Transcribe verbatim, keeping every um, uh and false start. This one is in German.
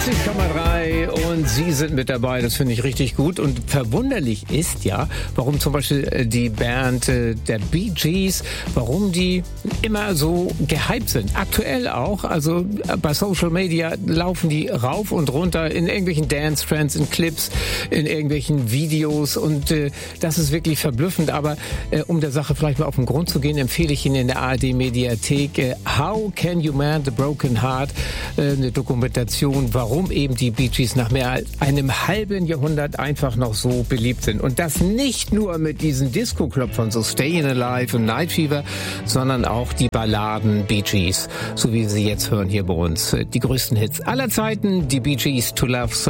neunundneunzig Komma drei und Sie sind mit dabei, das finde ich richtig gut. Und verwunderlich ist ja, warum zum Beispiel die Band äh, der Bee Gees, warum die immer so gehypt sind. Aktuell auch, also bei Social Media laufen die rauf und runter in irgendwelchen Dance-Trends, in Clips, in irgendwelchen Videos und äh, das ist wirklich verblüffend. Aber äh, um der Sache vielleicht mal auf den Grund zu gehen, empfehle ich Ihnen in der A R D-Mediathek äh, How Can You Mend the Broken Heart, äh, eine Dokumentation, warum eben die Bee Gees nach mehr als einem halben Jahrhundert einfach noch so beliebt sind. Und das nicht nur mit diesen Disco-Klopfern, so Stayin' Alive und Night Fever, sondern auch die Balladen Bee Gees, so wie Sie jetzt hören hier bei uns. Die größten Hits aller Zeiten, die Bee Gees, To Love Some